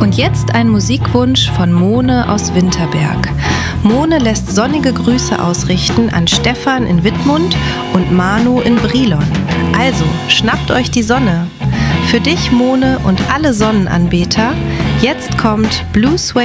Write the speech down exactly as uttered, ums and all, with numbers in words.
Und jetzt ein Musikwunsch von Mone aus Winterberg. Mone lässt sonnige Grüße ausrichten an Stefan in Wittmund und Manu in Brilon. Also, schnappt euch die Sonne. Für dich, Mone, und alle Sonnenanbeter, jetzt kommt Blue Suede